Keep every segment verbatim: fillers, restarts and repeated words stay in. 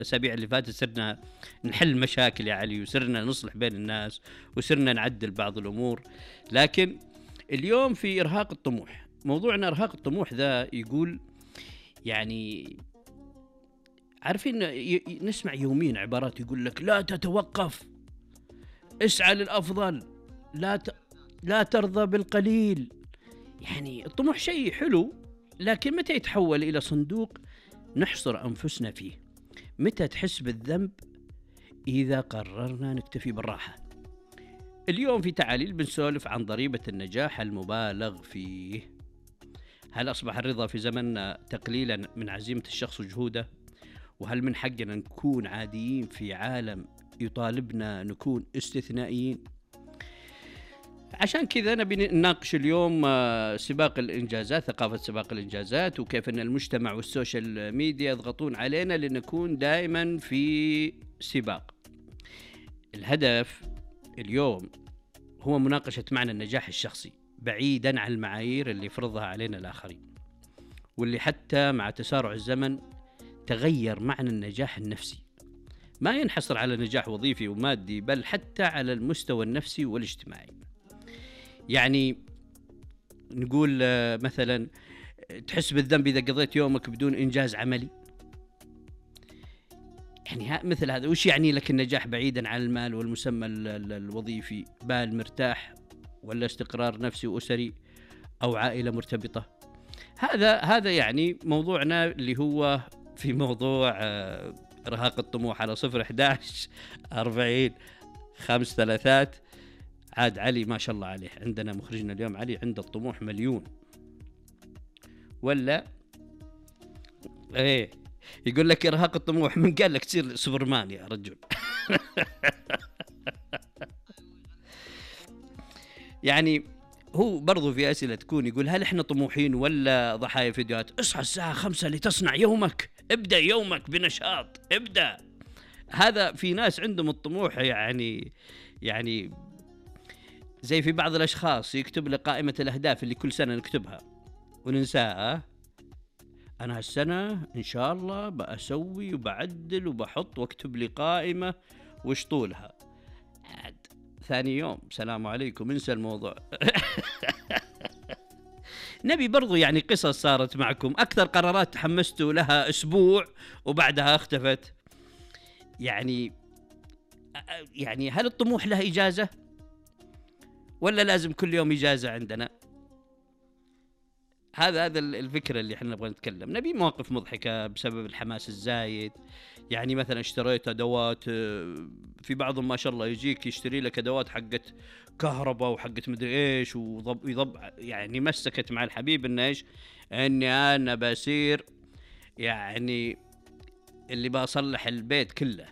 الأسابيع اللي فاتت صرنا نحل مشاكل يا علي، وصرنا نصلح بين الناس، وصرنا نعدل بعض الأمور. لكن اليوم في إرهاق الطموح، موضوعنا إرهاق الطموح ذا يقول يعني عارفين ي... نسمع يوميا عبارات يقول لك لا تتوقف، اسعى للأفضل، لا ت... لا ترضى بالقليل. يعني الطموح شيء حلو، لكن متى يتحول إلى صندوق نحصر أنفسنا فيه؟ متى تحس بالذنب إذا قررنا نكتفي بالراحة؟ اليوم في تعاليل بنسولف عن ضريبة النجاح المبالغ فيه. هل أصبح الرضا في زمننا تقليلا من عزيمة الشخص وجهوده؟ وهل من حقنا نكون عاديين في عالم يطالبنا نكون استثنائيين؟ عشان كذا نبي نناقش اليوم سباق الإنجازات، ثقافة سباق الإنجازات، وكيف أن المجتمع والسوشيال ميديا يضغطون علينا لنكون دائما في سباق. الهدف اليوم هو مناقشة معنى النجاح الشخصي بعيدا عن المعايير اللي يفرضها علينا الآخرين، واللي حتى مع تسارع الزمن تغير معنى النجاح النفسي. ما ينحصر على نجاح وظيفي ومادي، بل حتى على المستوى النفسي والاجتماعي. يعني نقول مثلا تحس بالذنب إذا قضيت يومك بدون إنجاز عملي. يعني مثل هذا. وش يعني لك النجاح بعيدا عن المال والمسمى الوظيفي؟ بال مرتاح، ولا استقرار نفسي وأسري، أو عائلة مرتبطة؟ هذا هذا يعني موضوعنا اللي هو في موضوع إرهاق الطموح. على صفر إحداش أربعين خمس ثلاثات. عاد علي ما شاء الله عليه، عندنا مخرجنا اليوم علي عنده الطموح مليون، ولا ايه؟ يقول لك إرهاق الطموح، من قال لك تصير سوبرمان يا رجل؟ يعني هو برضو في أسئلة تكون يقول هل إحنا طموحين ولا ضحايا فيديوهات؟ اصحى الساعة خمسة لتصنع يومك، ابدأ يومك بنشاط، ابدأ. هذا في ناس عندهم الطموح يعني يعني زي في بعض الأشخاص يكتب لي قائمة الأهداف اللي كل سنة نكتبها وننساها. أنا هالسنة إن شاء الله بأسوي وبعدل وبحط واكتب لي قائمة وش طولها. عاد ثاني يوم سلام عليكم، انسى الموضوع. نبي برضو يعني قصص صارت معكم، أكثر قرارات تحمستوا لها أسبوع وبعدها اختفت. يعني يعني هل الطموح له إجازة ولا لازم كل يوم إجازة عندنا؟ هذا هذا الفكرة اللي احنا نبغى نتكلم. نبي مواقف مضحكة بسبب الحماس الزايد. يعني مثلا اشتريت أدوات، في بعضهم ما شاء الله يجيك يشتري لك أدوات حقت كهرباء وحقت مدري إيش، وضب يضب يعني مسكت مع الحبيب إن إيش، إني أنا بصير يعني اللي بصلح البيت كله،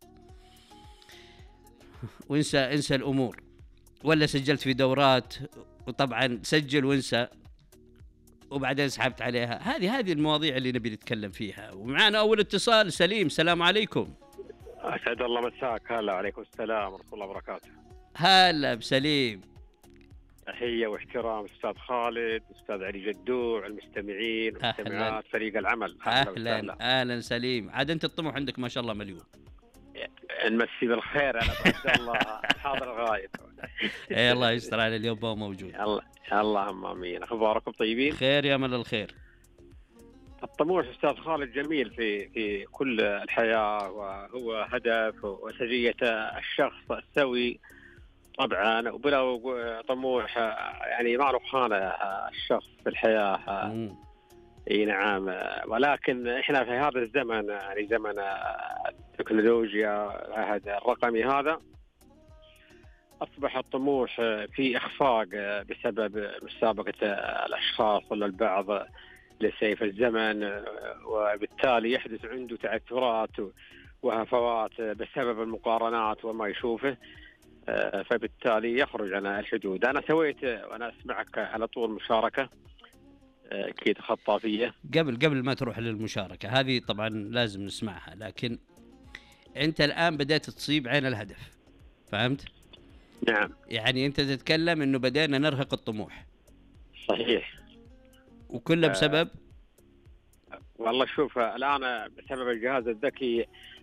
وانسى انسى الأمور. ولا سجلت في دورات، وطبعا سجل وانسى، وبعدين سحبت عليها. هذه هذه المواضيع اللي نبي نتكلم فيها. ومعنا أول اتصال. سليم، سلام عليكم. أسعد الله مساك. هلا عليكم السلام ورحمة الله وبركاته. هلا بسليم. تحية واحترام أستاذ خالد، أستاذ علي جدوع، المستمعين والمستمعات، فريق العمل. أهلا أهلا, أهلا سليم. عاد أنت الطموح عندك ما شاء الله مليون. نمسي بالخير أنا عبد الله الحاضر الغايب. إيه الله يستر على اليوم هو موجود. الله اللهم آمين. أخباركم طيبين؟ خير يا مل الخير. الطموح أستاذ خالد جميل في في كل الحياة، وهو هدف وسجية الشخص السوي طبعا. وبلا طموح يعني معروف خانة الشخص في الحياة. مم. اي نعم. ولكن احنا في هذا الزمن، يعني زمن التكنولوجيا، العهد الرقمي هذا، اصبح الطموح في اخفاق بسبب مسابقة الاشخاص ولا البعض لسيف الزمن، وبالتالي يحدث عنده تعثرات وهفوات بسبب المقارنات وما يشوفه، فبالتالي يخرج عن الحدود. أنا سويت وأنا أسمعك على طول مشاركة أكيد خطافية. قبل قبل ما تروح للمشاركة هذه طبعا لازم نسمعها، لكن أنت الآن بدأت تصيب عين الهدف، فهمت؟ نعم. يعني أنت تتكلم إنه بدأنا نرهق الطموح. صحيح. وكله بسبب آه والله شوف، الآن بسبب الجهاز الذكي